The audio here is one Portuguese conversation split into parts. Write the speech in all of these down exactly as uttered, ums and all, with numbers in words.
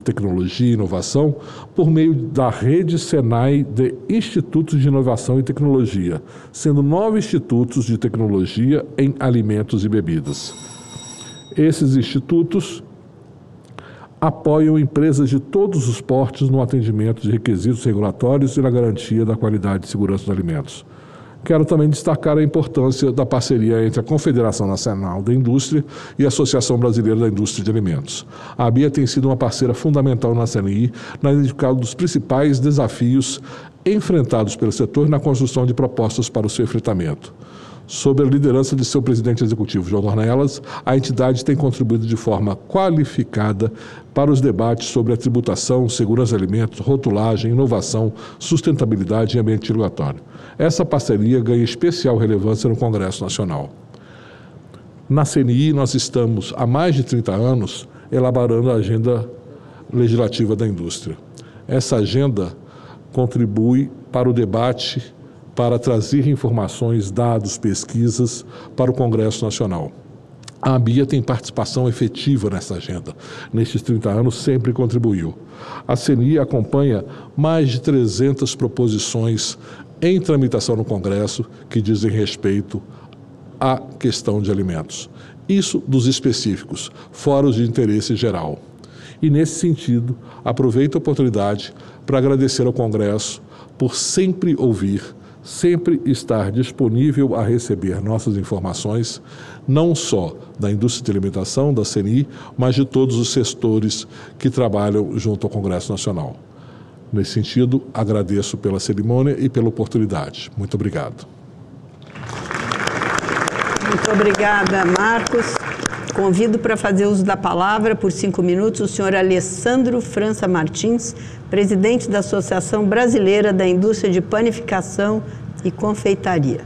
Tecnologia e Inovação por meio da rede Senai de Institutos de Inovação e Tecnologia, sendo nove institutos de tecnologia em alimentos e bebidas. Esses institutos apoiam empresas de todos os portes no atendimento de requisitos regulatórios e na garantia da qualidade e segurança dos alimentos. Quero também destacar a importância da parceria entre a Confederação Nacional da Indústria e a Associação Brasileira da Indústria de Alimentos. A ABIA tem sido uma parceira fundamental na C N I, na identificação dos principais desafios enfrentados pelo setor na construção de propostas para o seu enfrentamento. Sob a liderança de seu presidente executivo, João Dornelas, a entidade tem contribuído de forma qualificada para os debates sobre a tributação, segurança de alimentos, rotulagem, inovação, sustentabilidade e ambiente regulatório. Essa parceria ganha especial relevância no Congresso Nacional. Na C N I, nós estamos há mais de trinta anos elaborando a agenda legislativa da indústria. Essa agenda contribui para o debate, para trazer informações, dados, pesquisas para o Congresso Nacional. A ABIA tem participação efetiva nessa agenda. Nestes trinta anos, sempre contribuiu. A C N I acompanha mais de trezentas proposições em tramitação no Congresso que dizem respeito à questão de alimentos. Isso dos específicos, fora os de interesse geral. E, nesse sentido, aproveito a oportunidade para agradecer ao Congresso por sempre ouvir, sempre estar disponível a receber nossas informações, não só da indústria de alimentação, da C N I, mas de todos os setores que trabalham junto ao Congresso Nacional. Nesse sentido, agradeço pela cerimônia e pela oportunidade. Muito obrigado. Muito obrigada, Marcos. Convido para fazer uso da palavra, por cinco minutos, o senhor Alessandro França Martins, presidente da Associação Brasileira da Indústria de Panificação e Confeitaria.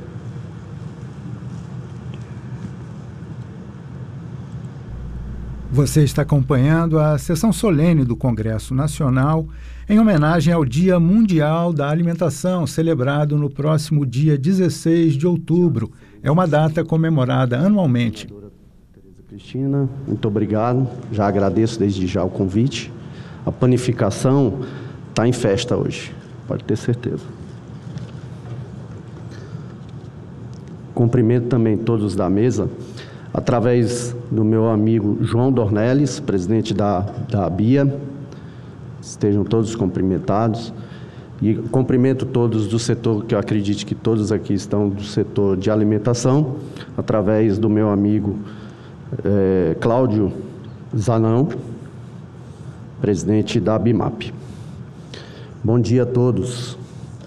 Você está acompanhando a sessão solene do Congresso Nacional em homenagem ao Dia Mundial da Alimentação, celebrado no próximo dia dezesseis de outubro. É uma data comemorada anualmente. Cristina, muito obrigado. Já agradeço desde já o convite. A panificação está em festa hoje, pode ter certeza. Cumprimento também todos da mesa, através do meu amigo João Dornelas, presidente da, da ABIA. Estejam todos cumprimentados. E cumprimento todos do setor, que eu acredito que todos aqui estão do setor de alimentação, através do meu amigo É, Cláudio Zanão, presidente da ABIMAP. Bom dia a todos.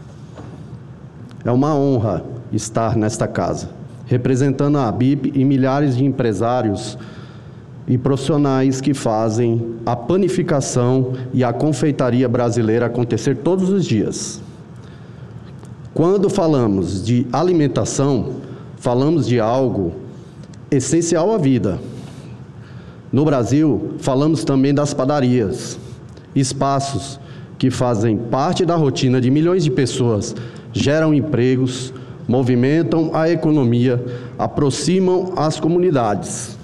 É uma honra estar nesta casa, representando a ABIP e milhares de empresários e profissionais que fazem a panificação e a confeitaria brasileira acontecer todos os dias. Quando falamos de alimentação, falamos de algo essencial à vida. No Brasil, falamos também das padarias, espaços que fazem parte da rotina de milhões de pessoas, geram empregos, movimentam a economia, aproximam as comunidades.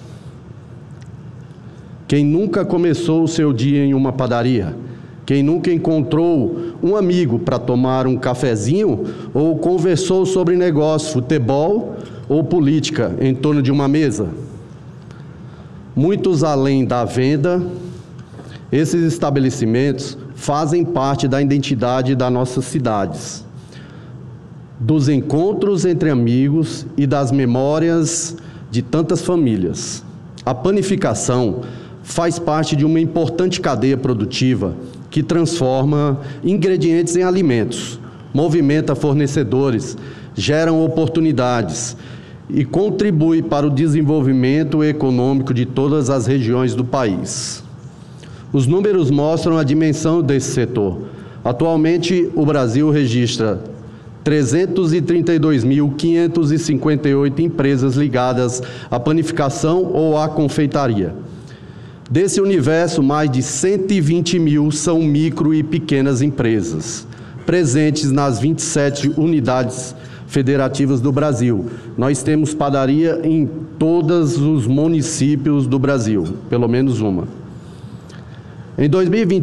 Quem nunca começou o seu dia em uma padaria? Quem nunca encontrou um amigo para tomar um cafezinho ou conversou sobre negócio, futebol ou política em torno de uma mesa? Muitos além da venda, esses estabelecimentos fazem parte da identidade das nossas cidades, dos encontros entre amigos e das memórias de tantas famílias. A panificação faz parte de uma importante cadeia produtiva que transforma ingredientes em alimentos, movimenta fornecedores, geram oportunidades e contribui para o desenvolvimento econômico de todas as regiões do país. Os números mostram a dimensão desse setor. Atualmente, o Brasil registra trezentas e trinta e dois mil, quinhentas e cinquenta e oito empresas ligadas à panificação ou à confeitaria. Desse universo, mais de cento e vinte mil são micro e pequenas empresas, presentes nas vinte e sete unidades federativas do Brasil. Nós temos padaria em todos os municípios do Brasil, pelo menos uma. Em dois mil e vinte